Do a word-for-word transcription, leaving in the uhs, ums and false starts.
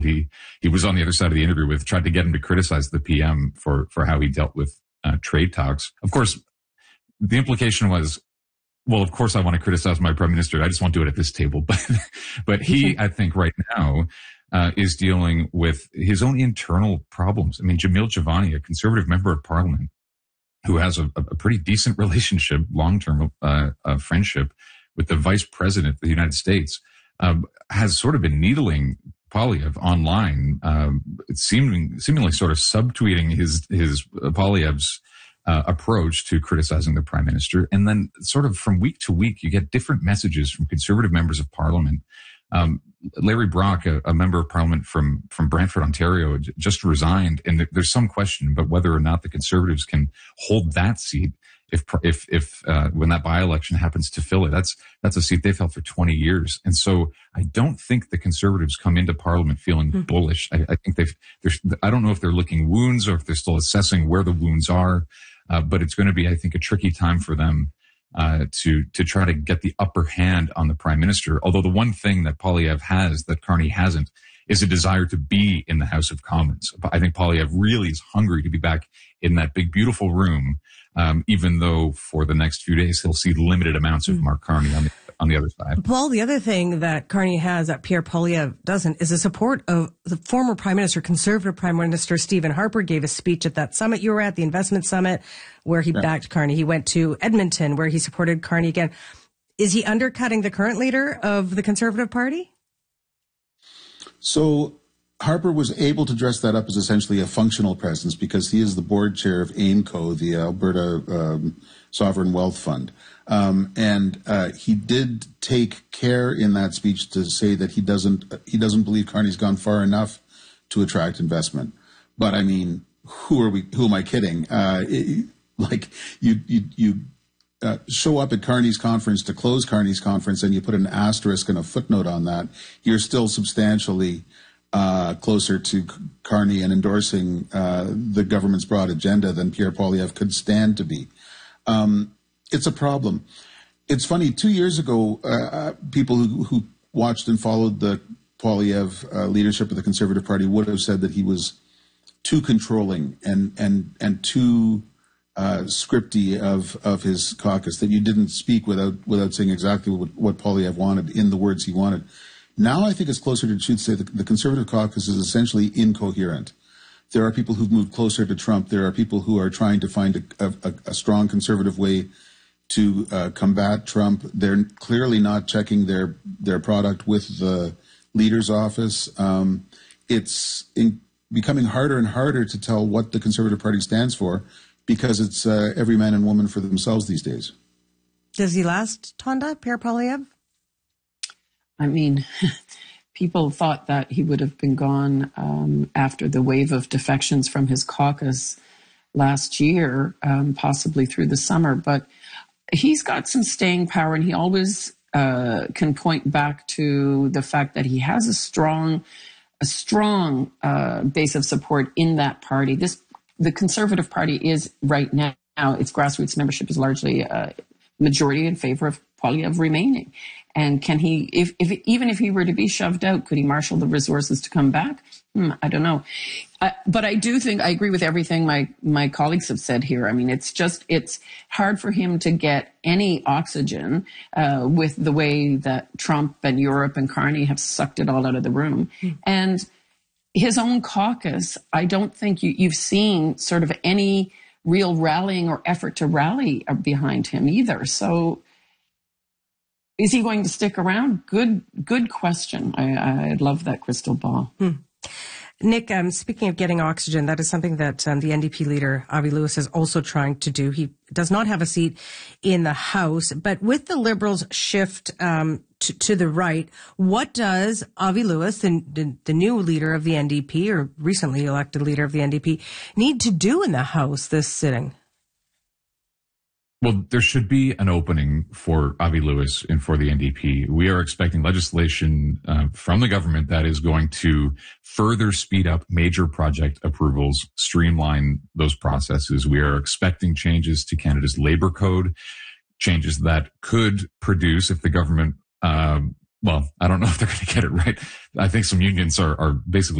he, he was on the other side of the interview with, tried to get him to criticize the P M for, for how he dealt with uh, trade talks. Of course, the implication was, well, of course I want to criticize my prime minister. I just won't do it at this table. But, but he, I think right now, uh, is dealing with his own internal problems. I mean, Jamil Javani, a conservative member of parliament who has a, a pretty decent relationship, long-term, uh, uh, friendship with the vice president of the United States, um, has sort of been needling Poilievre online, um, seeming, seemingly sort of subtweeting his, his uh, Poilievre's uh, approach to criticizing the prime minister. And then sort of from week to week, you get different messages from conservative members of parliament. Um, Larry Brock, a, a member of parliament from, from Brantford, Ontario, j- just resigned. And th- there's some question about whether or not the Conservatives can hold that seat if, if, if, uh, when that by-election happens to fill it. That's, that's a seat they've held for twenty years. And so I don't think the Conservatives come into parliament feeling mm-hmm. bullish. I, I think they've, I don't know if they're licking wounds or if they're still assessing where the wounds are. Uh, but it's going to be, I think, a tricky time for them uh, to to try to get the upper hand on the prime minister. Although the one thing that Poilievre has that Carney hasn't is a desire to be in the House of Commons. I think Poilievre really is hungry to be back in that big, beautiful room, um, even though for the next few days he'll see limited amounts of Mark Carney on the on the other side. Paul, the other thing that Carney has that Pierre Poilievre doesn't is the support of the former Prime Minister, Conservative Prime Minister Stephen Harper gave a speech at that summit you were at, the Investment Summit, where he right. backed Carney. He went to Edmonton, where he supported Carney again. Is he undercutting the current leader of the Conservative Party? So Harper was able to dress that up as essentially a functional presence because he is the board chair of AIMCO, the Alberta um, Sovereign Wealth Fund. Um, and uh, he did take care in that speech to say that he doesn't he doesn't believe Carney's gone far enough to attract investment. But I mean, who are we? Who am I kidding? Uh, it, like you you you uh, show up at Carney's conference to close Carney's conference, and you put an asterisk and a footnote on that. You're still substantially uh, closer to Carney and endorsing uh, the government's broad agenda than Pierre Poilievre could stand to be. Um, It's a problem. It's funny, two years ago, uh, people who, who watched and followed the Poilievre uh, leadership of the Conservative Party would have said that he was too controlling and and and too uh, scripty of, of his caucus, that you didn't speak without without saying exactly what, what Poilievre wanted in the words he wanted. Now I think it's closer to the truth to say that the Conservative caucus is essentially incoherent. There are people who've moved closer to Trump. There are people who are trying to find a, a, a strong conservative way to uh, combat Trump. They're clearly not checking their their product with the leader's office. Um, it's in, becoming harder and harder to tell what the Conservative Party stands for because it's uh, every man and woman for themselves these days. Does he last, Tonda, Pierre Poilievre? I mean, people thought that he would have been gone um, after the wave of defections from his caucus last year, um, possibly through the summer, but he's got some staying power, and he always uh, can point back to the fact that he has a strong, a strong uh, base of support in that party. This, the Conservative Party is right now, its grassroots membership is largely a majority in favor of Poilievre remaining. And can he, if, if even if he were to be shoved out, could he marshal the resources to come back? Hmm, I don't know. Uh, but I do think I agree with everything my, my colleagues have said here. I mean, it's just, it's hard for him to get any oxygen uh, with the way that Trump and Europe and Carney have sucked it all out of the room. Mm. And his own caucus, I don't think you, you've seen sort of any real rallying or effort to rally behind him either. So is he going to stick around? Good, good question. I, I love that crystal ball. Hmm. Nick, um, speaking of getting oxygen, that is something that um, the N D P leader, Avi Lewis, is also trying to do. He does not have a seat in the House, but with the Liberals' shift um, to, to the right, what does Avi Lewis, the, the, the new leader of the N D P, or recently elected leader of the N D P, need to do in the House this sitting? Well, there should be an opening for Avi Lewis and for the N D P. We are expecting legislation uh, from the government that is going to further speed up major project approvals, streamline those processes. We are expecting changes to Canada's labor code, changes that could produce, if the government um, well, I don't know if they're going to get it right. I think some unions are, are basically